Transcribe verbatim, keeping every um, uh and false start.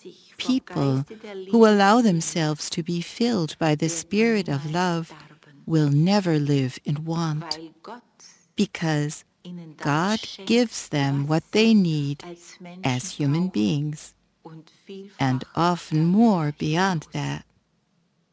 People who allow themselves to be filled by the spirit of love will never live in want, because God gives them what they need as human beings, and often more beyond that.